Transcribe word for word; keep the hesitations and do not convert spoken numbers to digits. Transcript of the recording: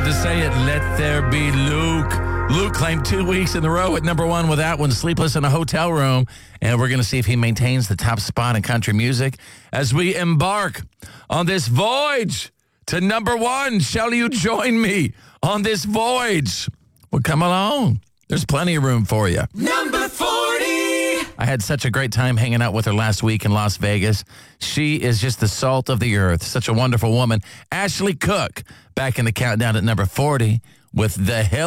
to say it. Let there be Luke. Luke claimed two weeks in a row at number one with that one, Sleepless in a Hotel Room. And we're going to see if he maintains the top spot in country music as we embark on this voyage to number one. Shall you join me on this voyage? Well, come along. There's plenty of room for you. Number forty. I had such a great time hanging out with her last week in Las Vegas. She is just the salt of the earth. Such a wonderful woman. Ashley Cook back in the countdown at number forty with The Hill.